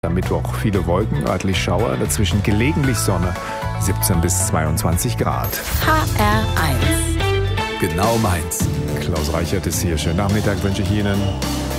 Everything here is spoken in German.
Am Mittwoch viele Wolken, örtlich Schauer, dazwischen gelegentlich Sonne, 17 bis 22 Grad. HR1. Genau meins. Klaus Reichert ist hier. Schönen Nachmittag wünsche ich Ihnen.